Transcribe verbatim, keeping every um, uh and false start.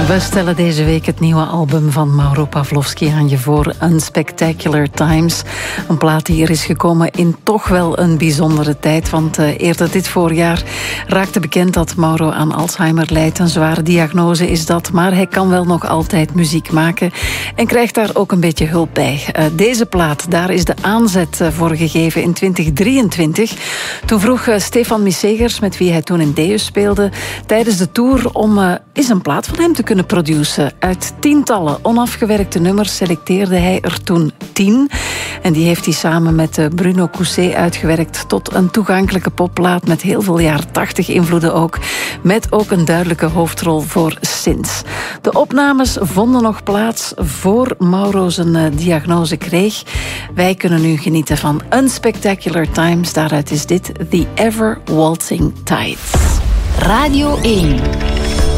We stellen deze week het nieuwe album van Mauro Pavlovski aan je voor, Unspectacular Times. Een plaat die er is gekomen in toch wel een bijzondere tijd, want uh, eerder dit voorjaar raakte bekend dat Mauro aan Alzheimer lijdt. Een zware diagnose is dat, maar hij kan wel nog altijd muziek maken en krijgt daar ook een beetje hulp bij. Uh, deze plaat, daar is de aanzet uh, voor gegeven in twintig drieëntwintig. Toen vroeg uh, Stefan Missegers, met wie hij toen in Deus speelde, tijdens de tour om uh, eens een plaat van hem te kunnen produceren. Uit tientallen onafgewerkte nummers selecteerde hij er toen tien. En die heeft hij samen met Bruno Cousset uitgewerkt tot een toegankelijke popplaat met heel veel jaren tachtig invloeden ook. Met ook een duidelijke hoofdrol voor synths. De opnames vonden nog plaats voor Mauro zijn uh, diagnose kreeg. Wij kunnen nu genieten van Unspectacular Times. Daaruit is dit The Ever Waltzing Tides. Radio één.